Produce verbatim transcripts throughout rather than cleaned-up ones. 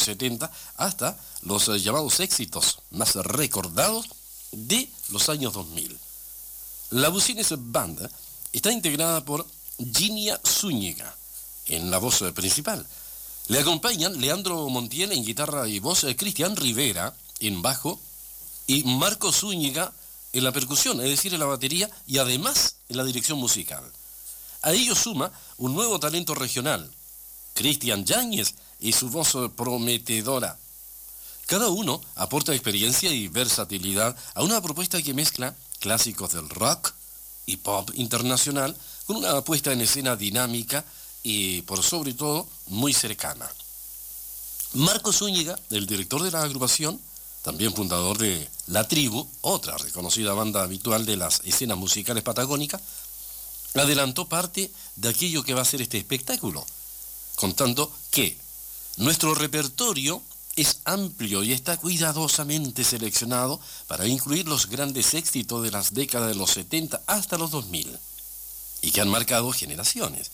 los setenta hasta los eh, llamados éxitos más recordados de los años dos mil. La Business Band está integrada por Ginia Zúñiga en la voz principal. Le acompañan Leandro Montiel en guitarra y voz, Cristian Rivera en bajo y Marco Zúñiga en la percusión, es decir, en la batería y además en la dirección musical. A ello suma un nuevo talento regional, Cristian Yáñez y su voz prometedora. Cada uno aporta experiencia y versatilidad a una propuesta que mezcla clásicos del rock y pop internacional con una puesta en escena dinámica y, por sobre todo, muy cercana. Marco Zúñiga, el director de la agrupación, también fundador de La Tribu, otra reconocida banda habitual de las escenas musicales patagónicas, adelantó parte de aquello que va a ser este espectáculo, contando que nuestro repertorio es amplio y está cuidadosamente seleccionado para incluir los grandes éxitos de las décadas de los setenta hasta los dos mil, y que han marcado generaciones.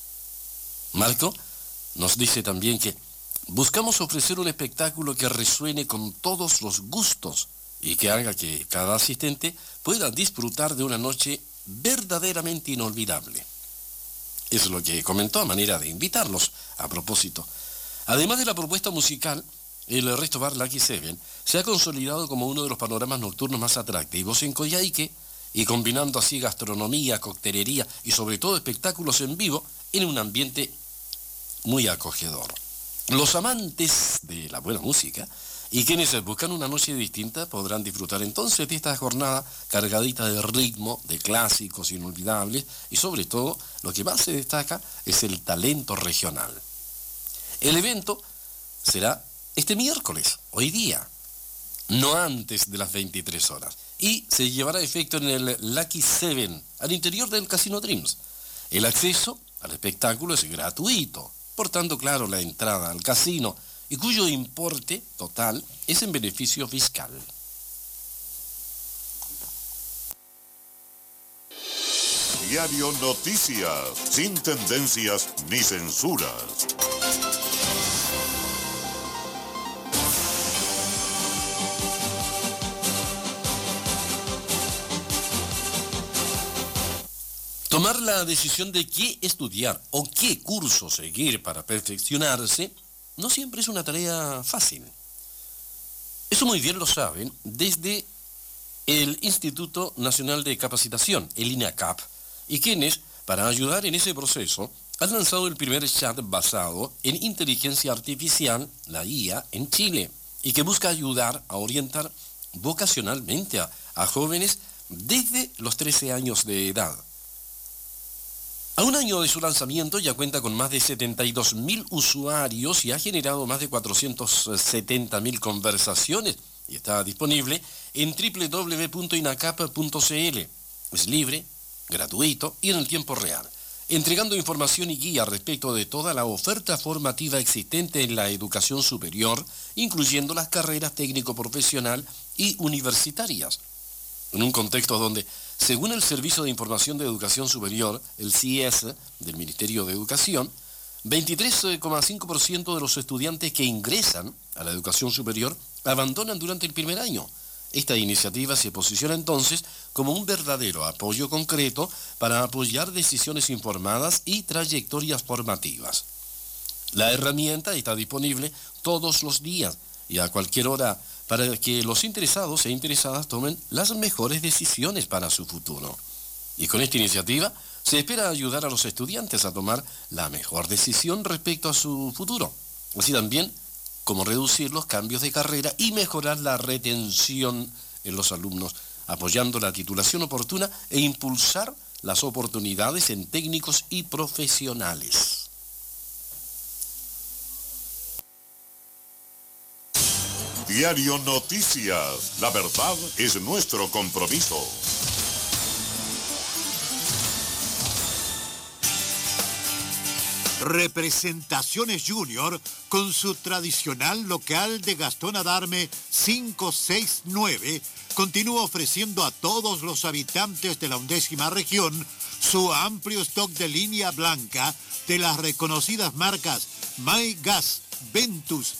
Marco nos dice también que buscamos ofrecer un espectáculo que resuene con todos los gustos y que haga que cada asistente pueda disfrutar de una noche verdaderamente inolvidable. Es lo que comentó a manera de invitarlos a propósito. Además de la propuesta musical, el Resto Bar Lucky Seven se ha consolidado como uno de los panoramas nocturnos más atractivos en Coyhaique y combinando así gastronomía, coctelería y sobre todo espectáculos en vivo en un ambiente muy acogedor. Los amantes de la buena música y quienes buscan una noche distinta podrán disfrutar entonces de esta jornada cargadita de ritmo, de clásicos inolvidables y sobre todo lo que más se destaca es el talento regional. El evento será este miércoles, hoy día, no antes de las veintitrés horas, y se llevará a efecto en el Lucky Seven, al interior del Casino Dreams. El acceso al espectáculo es gratuito, portando claro la entrada al casino, y cuyo importe total es en beneficio fiscal. Diario Noticias, sin tendencias ni censuras. Tomar la decisión de qué estudiar o qué curso seguir para perfeccionarse no siempre es una tarea fácil. Eso muy bien lo saben desde el Instituto Nacional de Capacitación, el INACAP, y quienes, para ayudar en ese proceso, han lanzado el primer chat basado en inteligencia artificial, la I A, en Chile, y que busca ayudar a orientar vocacionalmente a, a jóvenes desde los trece años de edad. A un año de su lanzamiento ya cuenta con más de setenta y dos mil usuarios y ha generado más de cuatrocientas setenta mil conversaciones y está disponible en doble u doble u doble u punto inacap punto c l. Es libre, gratuito y en el tiempo real, entregando información y guía respecto de toda la oferta formativa existente en la educación superior, incluyendo las carreras técnico-profesional y universitarias. En un contexto donde, según el Servicio de Información de Educación Superior, el C I E S del Ministerio de Educación, veintitrés coma cinco por ciento de los estudiantes que ingresan a la educación superior abandonan durante el primer año. Esta iniciativa se posiciona entonces como un verdadero apoyo concreto para apoyar decisiones informadas y trayectorias formativas. La herramienta está disponible todos los días y a cualquier hora para que los interesados e interesadas tomen las mejores decisiones para su futuro. Y con esta iniciativa se espera ayudar a los estudiantes a tomar la mejor decisión respecto a su futuro, así también como reducir los cambios de carrera y mejorar la retención en los alumnos, apoyando la titulación oportuna e impulsar las oportunidades en técnicos y profesionales. Diario Noticias, la verdad es nuestro compromiso. Representaciones Junior, con su tradicional local de Gastón Adarme cinco seis nueve, continúa ofreciendo a todos los habitantes de la undécima región su amplio stock de línea blanca de las reconocidas marcas My Gas, Ventus,